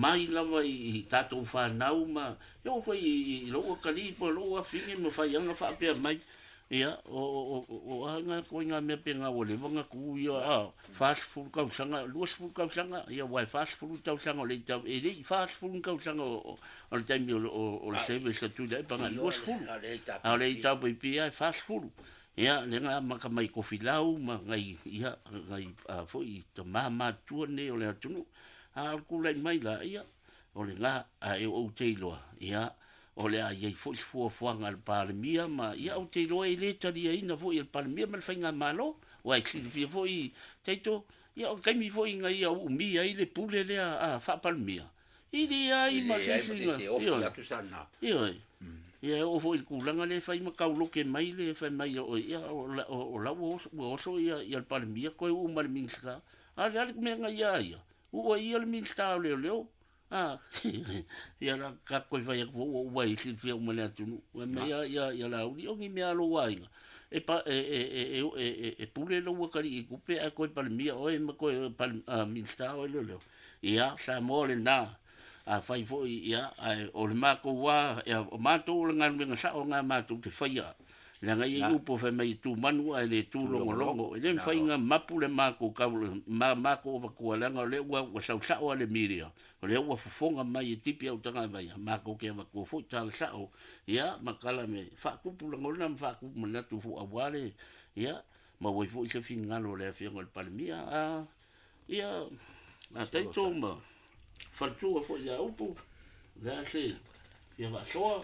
mai lava I tātou whanau ma yo fai I loa kalipo loa whinge ma whai anga whapea mai ia o anga koe ngā mea pe ngā ole wanga ku ia fast food kausanga luas food kausanga ia wai fast food kausanga o le tau e le fast food kausanga o le taimi o le service tu le panga luas food a le tau pe pia fast food ia le ngā maka mai kofi lau ma ngai ia ngai foi to mama tu ne o le atunu a ku le mai la ia o le ngā e o teilo ia o le ai foi fuanga al parmia ma ia o teilo e le tali ina foi al parmia ma fainga malo o ai si foi teito ia o kai mi foi ngai o mi ai le pule le a fa parmia ili ai ma si ia ia o foi kulanga le fai makau loke mai le fai mai o ia o la o so ia al parmia ko o mal minska ale me ngai ia o ia le minska leo ia la ka ko vai o vai si fe o mala tu me ia la o ngi me alo wai e pa e pule lo wa kali ku pe ko parmia o e ko minska o leo ia sa mole na a fai fo ia o le mako wa o mato le ngal sa o nga mato te fai la nga i upo fa mai tu manu le tu longo le fai nga mapu le mako ka mako va ko la nga le wa sa o le miria o le wa fonga mai tipi o tanga vai mako ke va ko fo tal sa o ia makala me fa ku pu longo na fa ku mo na tu fo awale ia ma wo fo se finga lo le fi ngol palmia ia a taito ma faltua fo ia upu la se ia va soa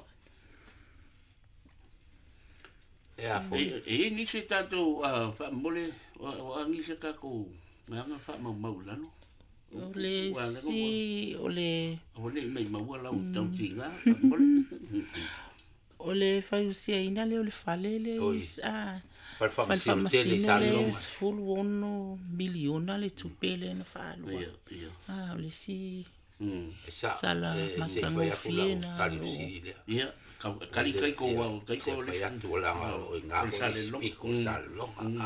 e ni se tato fa mole o angi se ka ko nga fa mau la no ole si ole mai mau la o tau tinga mole ole fa usia ina le ole falele per famasi tele salo full one miliona le tupele na fa lo ole si sala matango fiena ia kali kai ko le atu la o nga ko salo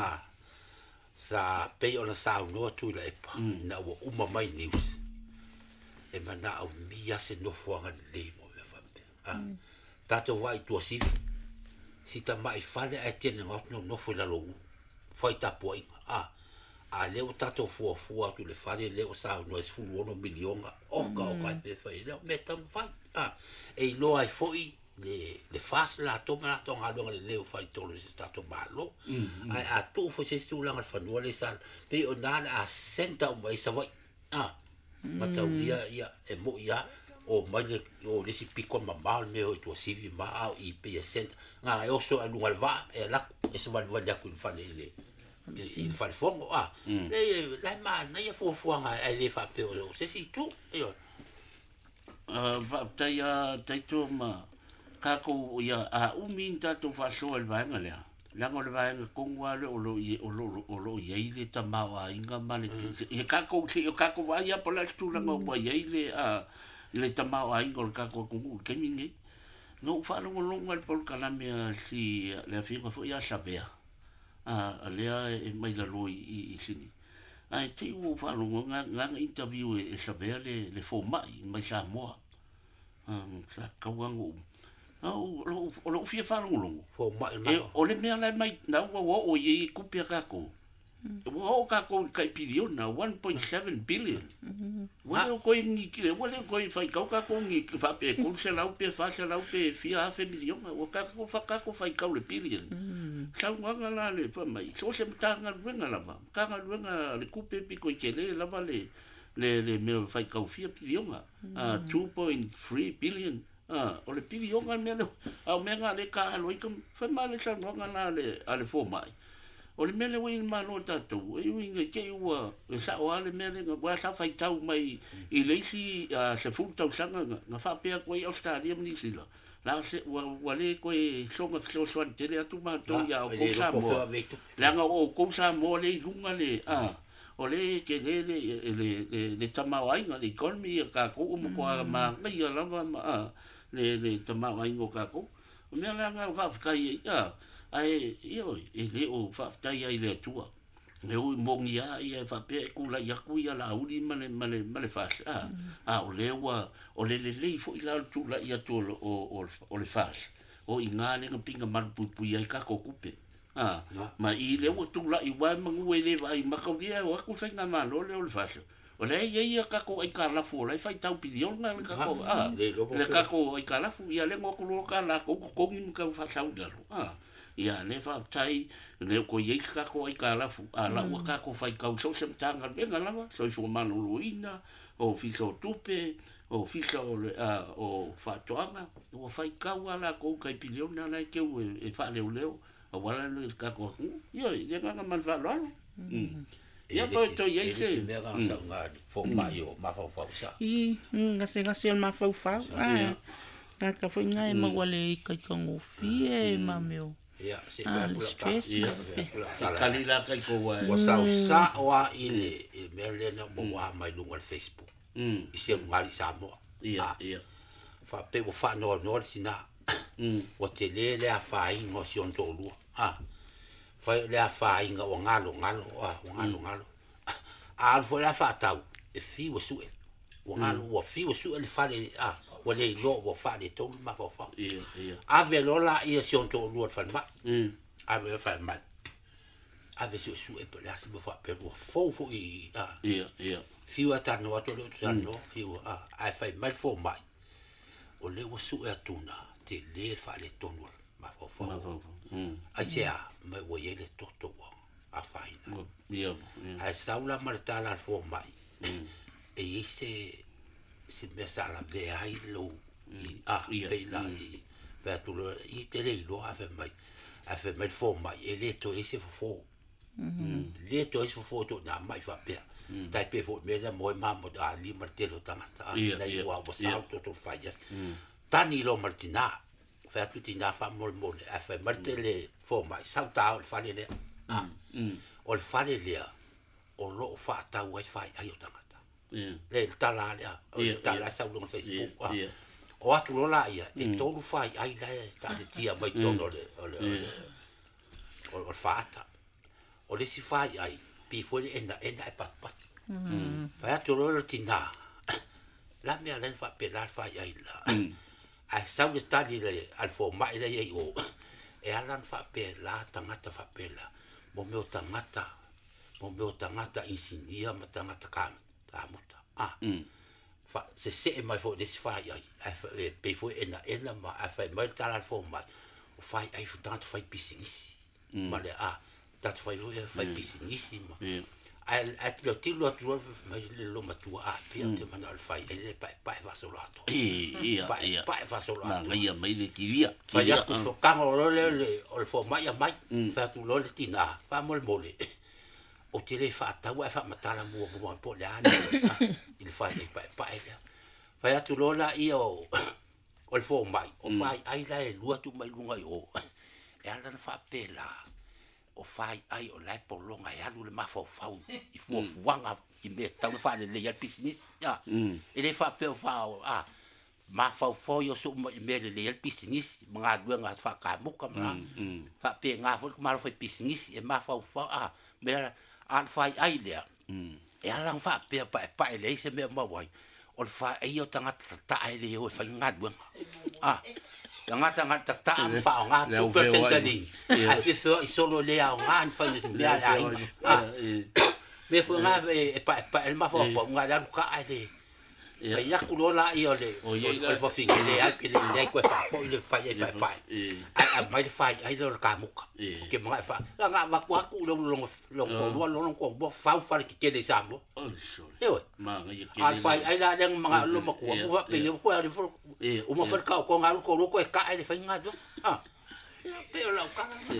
sa pe o la sa no tu le pa na o uma mai news e mana o mia se no fuanga le mo le fa tato vai tu si ta mai fale e tiene no foi la lo foi ta poi a leo tato fu tu le fale leo sa no es fu 1 milion o ka pe fai le metam fai e lo ai foi le fas la toma la tonga lo le leo fai to le tato malo a tu fo se stu la fa no le sal pe o na a senta o mai sa vai mata ia e mo ia o mai o le si pico mal me o tu sivi ma i pe sent nga e oso a lunga va e la e se va ya ku fa le il fa il fongo e la ma na ia fo nga e le fa pe o se si tu io va tai to ma ka ko ia a uminta to fa so el va nga le la ngol va nga kongwa le o lo ye le tamawa inga male e ka ko va ia por la tu la ngo va ye le le tamao ai gol ka ko ku ke mingi no fa lo al pol kala me si le figa fo ya sabea le e mai la loi I sini ai te u fa lo nga interview e sabea le fo mai sa mo sa ka wangu lo fia fa lo fo mai o le me la mai na o ye ku pe ka ko o ka ko kai piliona 1.7 billion wale ko ni ki wale ko fai ka ko ni fa pe ko se la pe fa se la pe fia fe million o ka ko fa ka ko fai ka le billion sa nga la le pa mai so se ta nga wenga la ma ka nga wenga le ku pe pi ko ke le la vale le me fai ka fia billion 2.3 billion o le billion al me me nga le ka lo i fa male sa nga la le ale fo mai o le mele wei malo tatou e winga ke ua e sa o ale mele nga wa sa fai tau mai I leisi se fu tau sanga nga fa pe ko I Australia ni sila la se wa le ko e songa so swan tele atu ma to ya o ko sa mo la nga o ko sa mo le lunga le o le ke le tamau ai nga le economy ka ko mo ko ma ngai la ma le tamau ai ngo ka ko me la nga va ka ai io e le o fa tai ai le tua me ui mongi a ia fa pe ku la ia ku ia la uli male fas o le wa o le fo ila tu la ia tu o le fas o ingale nga pinga mal pu ia ka ko kupe ma i le wa tu la i wa mangu le vai ma ko dia wa ku fa nga malo le o fas o le ia ka ko ai ka la fo le fa tau pilion nga ka ko le ka ko ai ka la fu ia le ngo ko ka la ko ni ka fa tau da ia le fa tai le ko ye ka ko ai ka la fu la wa ka ko fa ka so sem tanga le nga la so so manu luina o fiso tupe o fiso o fa toanga o fa ka wala ko ka pilion na ke e fa le o wala le ka ko ia le nga man va lo ia ko to ye se me ga sa nga fo ma yo ma fa sa ngase ma fa ka fo nga ma wale ka ngofi e ma meu ya se va pula kalila kai ko wa sa wa ile mele na mo wa mai lunga Facebook isi ngali sa mo ia fa pe wo fa no sina o te le fa i no si on to lu fa le fa i nga o ngalo fo la fa tau e fi wo su o ngalo wo fi wo su le fa le o le lo wo fa le to ma fa ave lo la i si on to lu fa ma ave fa ma ave su e pe la si mo fa pe wo fo i ia fiu ata no ato lo tano fiu ai fai mai fo mai o le wo su e tuna te le fa le tono ma fo ai se mai wo ye le toto a fai ia ai saula martala fo mai e ise se me sala be ai lo pe la pe tu lo i te le lo a fe mai fo mai e le to ese fo le to ese fo to na mai fa pe dai pe vo me da mo mo da li martelo tanga dai wa sa to fa ya tani lo martina fa tu tina fa mo a fa martele fo mai sa ta fa le o fa le o lo fa ta wa fa ai o tanga le tala o tala sa lo Facebook o atu lo la ia e to lu fa ai la ta te tia mai to o fa ta o le si fa ai pi foi enda e pat fa tu lo tina la me alen fa pe la fa ai la a sa le tali le al fo mai le o e alan fa pe la tangata fa pe la mo me tangata insindia ma tangata ka ta muta fa se mai fo le si fa ai fa pe foi ena ma fa mai tala fo mai fa ai fu tanto fa pisingisi ma le dat fa pisingisi ma at lo tilo tu mai lo matua pe te mana al fai ele pa va solato pa va solato ma ngai mai le kiria fa ya tu so kamo lo le o fo mai fa tu lo le tina fa mol mole o te le fa ta wa fa matala mo po le ani il fa le pa fa ya tu lo la io o fo mai o fai ai la e lua tu mai lunga o e ala fa pela o fai ai o lai po longa e alu le mafau fau i fuanga i me tau fa le le business ya e le fa pe fa mafau fau yo so me le business mga dua nga fa ka muka ma fa pe nga fo ma fa business e mafau fau me al fai ai le e ala fa pe pa le se me ma wai o fa ai o tanga ta ai le o fa nga dua tanga ta fa nga tu percentani ai fo i solo le a nga fa ni me ai me fo nga pa el ma fo nga da ka ai le ya ku lo la i o le o fo fin le ai pe le ko fa fo le fa ai pa ai mai fa ai lo ka mu ke ma fa nga ma ku lo ko bo fa ki le sambo ma ngai ke al fa ai la dang mga lo ma ku wa pe ko ari fo o ma fa ka ko nga ko ka ai le fa nga do pe lo ka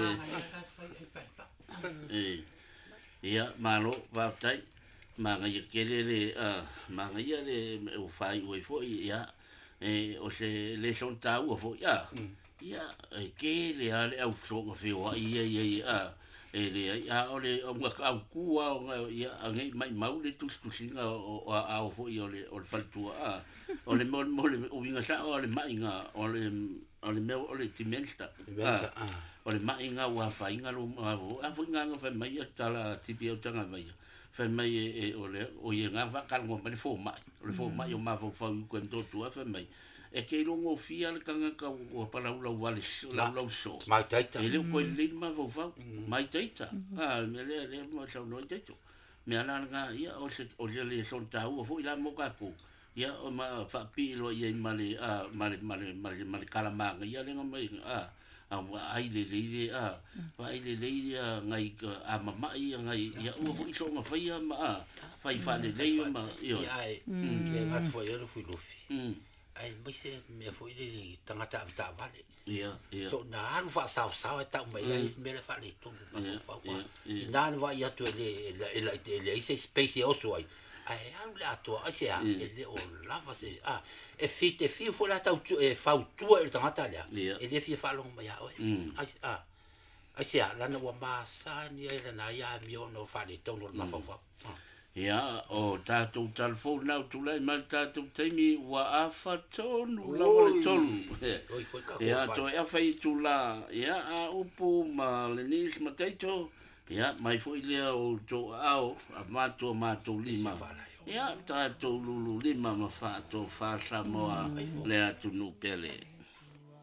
ia malo va tai ma ngai ke le ma ngai le o fai o fo ia o se le son tau o fo ia ke le ale au so ngo fo ia le a ole o nga ka ku a ia ngai mai mau le tu singa o a o foi o le faltua a o le mo o vinga sa o le mai nga o le me o le timenta o le mai nga wa fa inga lo a foi nga fa mai ta la tipi o tanga mai fa mai o le o ia nga va ka ngo mai fo mai o ma fo fa ku en to tu fa mai e ke longo fia le kanga ka o para ula wale la so mai taita ele ko le ma vo va mai taita me le mo so no taito me ala nga ia o se o le son ta o fo ila mo ka ko ia o ma fa pi lo ia male male kala ma ia le mai ai le ai le ngai a mama ia ngai ia o fo so ma fa ia ma fa le ma io ai le ma fo ia lo fu lo fi ai mai se me foi le tangata ta vale so na anu fa sa ta mai ai me le fa le tu na va ia tu le ese space o so ai anu la to ai se le o la va se e fi fo la ta fa tu e tangata le le fi fa long mai ai se la na wa ma sa ni e na ia mi no fa le tu no ma fa ia o tātou telefone nau tu lai mai tātou teimi wa afa tonu lawa le tonu ia to e awhai tu la ia a upu ma le nis ma teito ia mai fo ilea o to au a mātou lima ia tātou lulu lima ma whātou whāsa moa le atu nu pele